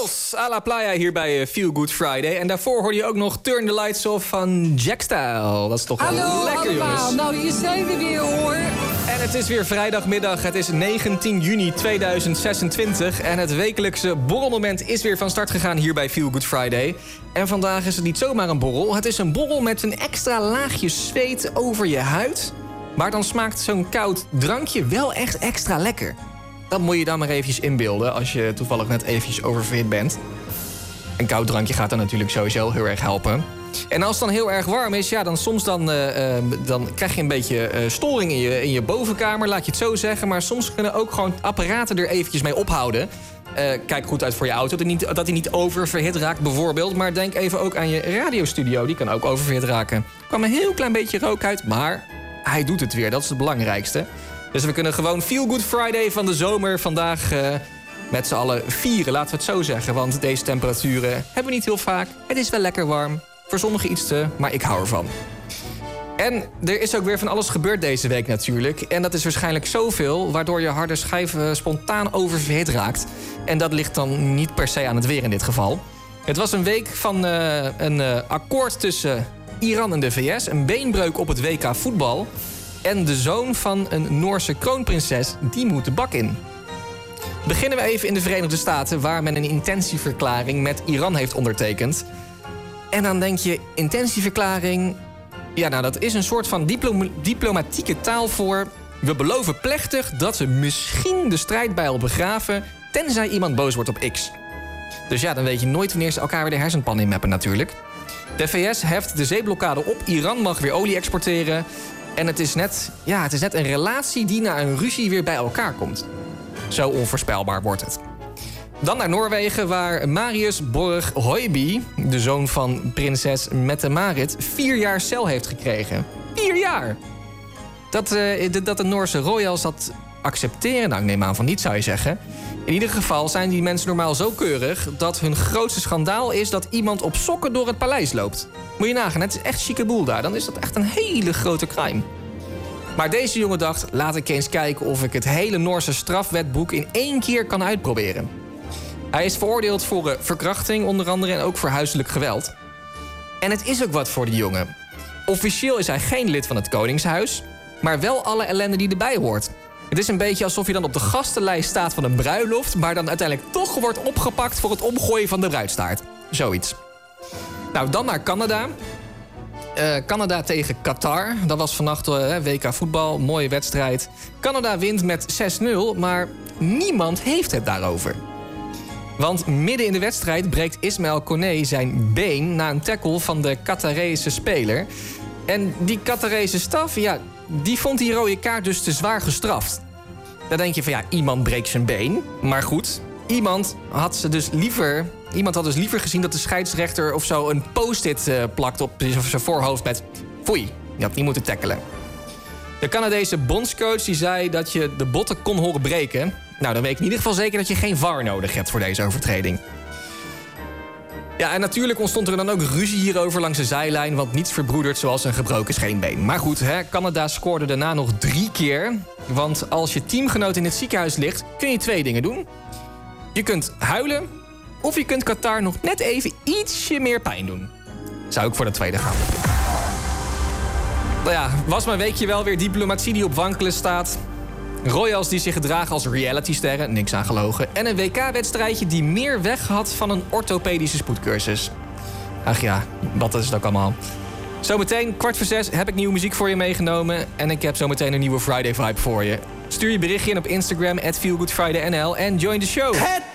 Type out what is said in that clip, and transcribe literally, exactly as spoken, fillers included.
Royals à la playa hier bij Feel Good Friday. En daarvoor hoorde je ook nog Turn the Lights Off van Jackstyle. Dat is toch wel Hallo, lekker, allemaal. jongens. Nou, hier zijn we weer, hoor. En het is weer vrijdagmiddag. Het is negentien juni tweeduizend zesentwintig. En het wekelijkse borrelmoment is weer van start gegaan hier bij Feel Good Friday. En vandaag is het niet zomaar een borrel. Het is een borrel met een extra laagje zweet over je huid. Maar dan smaakt zo'n koud drankje wel echt extra lekker. Dat moet je dan maar eventjes inbeelden als je toevallig net eventjes oververhit bent. Een koud drankje gaat dan natuurlijk sowieso heel erg helpen. En als het dan heel erg warm is, ja, dan soms dan, uh, uh, dan krijg je een beetje uh, storing in je, in je bovenkamer, laat je het zo zeggen. Maar soms kunnen ook gewoon apparaten er eventjes mee ophouden. Uh, kijk goed uit voor je auto, dat hij niet, dat hij niet oververhit raakt bijvoorbeeld. Maar denk even ook aan je radiostudio, die kan ook oververhit raken. Er kwam een heel klein beetje rook uit, maar hij doet het weer, dat is het belangrijkste. Dus we kunnen gewoon Feel Good Friday van de zomer vandaag uh, met z'n allen vieren, laten we het zo zeggen. Want deze temperaturen hebben we niet heel vaak. Het is wel lekker warm. Voor sommigen iets te, maar ik hou ervan. En er is ook weer van alles gebeurd deze week natuurlijk. En dat is waarschijnlijk zoveel, waardoor je harde schijf spontaan oververhit raakt. En dat ligt dan niet per se aan het weer in dit geval. Het was een week van uh, een uh, akkoord tussen Iran en de V S. Een beenbreuk op het W K voetbal. En de zoon van een Noorse kroonprinses, die moet de bak in. Beginnen we even in de Verenigde Staten, waar men een intentieverklaring met Iran heeft ondertekend. En dan denk je, intentieverklaring, ja, nou, dat is een soort van diploma- diplomatieke taal voor... we beloven plechtig dat we misschien de strijdbijl begraven, tenzij iemand boos wordt op X. Dus ja, dan weet je nooit wanneer ze elkaar weer de hersenpan inmappen natuurlijk. De V S heft de zeeblokkade op, Iran mag weer olie exporteren. En het is net, ja, het is net een relatie die na een ruzie weer bij elkaar komt. Zo onvoorspelbaar wordt het. Dan naar Noorwegen, waar Marius Borg Høiby, de zoon van prinses Mette-Marit, vier jaar cel heeft gekregen. Vier jaar! Dat, uh, dat de Noorse royals dat accepteren, nou, ik neem aan van niet, zou je zeggen. In ieder geval zijn die mensen normaal zo keurig dat hun grootste schandaal is dat iemand op sokken door het paleis loopt. Moet je nagaan, het is echt chique boel daar. Dan is dat echt een hele grote crime. Maar deze jongen dacht, laat ik eens kijken of ik het hele Noorse strafwetboek in één keer kan uitproberen. Hij is veroordeeld voor uh, verkrachting onder andere en ook voor huiselijk geweld. En het is ook wat voor die jongen. Officieel is hij geen lid van het Koningshuis, maar wel alle ellende die erbij hoort. Het is een beetje alsof je dan op de gastenlijst staat van een bruiloft, maar dan uiteindelijk toch wordt opgepakt voor het omgooien van de bruidstaart. Zoiets. Nou, dan naar Canada. Uh, Canada tegen Qatar. Dat was vannacht uh, W K voetbal, mooie wedstrijd. Canada wint met zes nul, maar niemand heeft het daarover. Want midden in de wedstrijd breekt Ismaël Koné zijn been na een tackle van de Qatarese speler. En die Qatarese staf, ja, die vond die rode kaart dus te zwaar gestraft. Dan denk je van ja, iemand breekt zijn been. Maar goed, iemand had ze dus liever, iemand had dus liever gezien dat de scheidsrechter of zo een post-it uh, plakt op zijn voorhoofd met foei, je had niet moeten tackelen. De Canadese bondscoach die zei dat je de botten kon horen breken. Nou, dan weet ik in ieder geval zeker dat je geen V A R nodig hebt voor deze overtreding. Ja, en natuurlijk ontstond er dan ook ruzie hierover langs de zijlijn, want niets verbroedert zoals een gebroken scheenbeen. Maar goed, hè, Canada scoorde daarna nog drie keer. Want als je teamgenoot in het ziekenhuis ligt, kun je twee dingen doen. Je kunt huilen, of je kunt Qatar nog net even ietsje meer pijn doen. Zou ik voor de tweede gaan. Nou ja, was mijn weekje wel weer diplomatie die op wankelen staat. Royals die zich gedragen als realitysterren, niks aan gelogen. En een W K-wedstrijdje die meer weg had van een orthopedische spoedcursus. Ach ja, wat is het ook allemaal. Zometeen, kwart voor zes, heb ik nieuwe muziek voor je meegenomen. En ik heb zometeen een nieuwe Friday vibe voor je. Stuur je berichtje in op Instagram, at feelgoodfridaynl, en join the show. Het